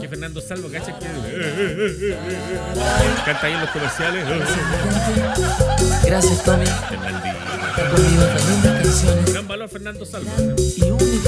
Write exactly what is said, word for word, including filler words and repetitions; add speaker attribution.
Speaker 1: Fernando Salva, ¿cachai? Que canta ahí en los comerciales.
Speaker 2: Gracias, Tommy.
Speaker 1: Fernandito.
Speaker 2: Estar conmigo en estas lindas canciones.
Speaker 1: Gran valor, Fernando Salva.
Speaker 2: Y único.